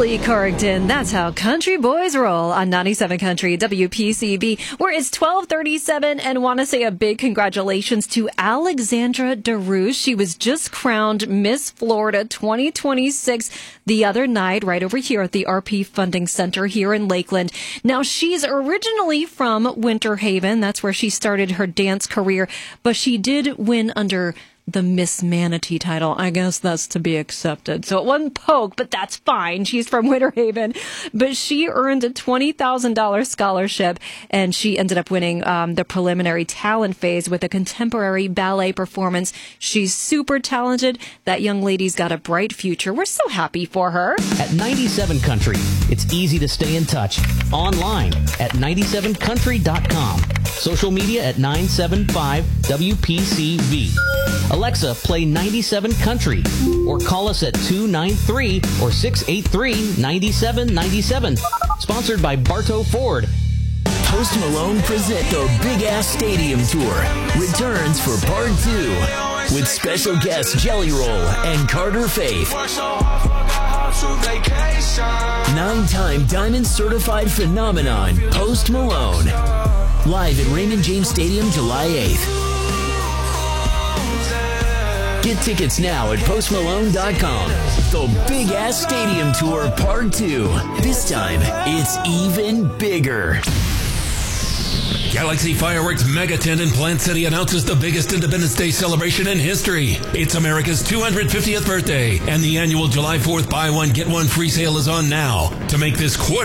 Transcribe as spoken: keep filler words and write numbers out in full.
Billy Corrigan. That's how country boys roll on ninety-seven Country W P C B, where it's twelve thirty-seven, and want to say a big congratulations to Alexandra DeRouche. She was just crowned Miss Florida twenty twenty-six the other night, right over here at the R P Funding Center here in Lakeland. Now, she's originally from Winter Haven. That's where she started her dance career, but she did win under the Miss Manatee title. I guess that's to be accepted. So it wasn't Poke, but that's fine. She's from Winter Haven. But she earned a twenty thousand dollars scholarship, and she ended up winning um, the preliminary talent phase with a contemporary ballet performance. She's super talented. That young lady's got a bright future. We're so happy for her. At ninety-seven Country, it's easy to stay in touch. Online at ninety-seven country dot com. Social media at nine seven five W P C V. Alexa, play ninety-seven Country, or call us at two nine three or six eight three nine seven nine seven. Sponsored by Bartow Ford. Post Malone present the Big Ass Stadium Tour returns for part two with special guests Jelly Roll and Carter Faith. Nine-time Diamond Certified Phenomenon Post Malone. Live at Raymond James Stadium July eighth. Get tickets now at post malone dot com. The Big Ass Stadium Tour Part two. This time, it's even bigger. Galaxy Fireworks Mega Tent in Plant City announces the biggest Independence Day celebration in history. It's America's two hundred fiftieth birthday, and the annual July fourth buy one, get one free sale is on now. To make this quarter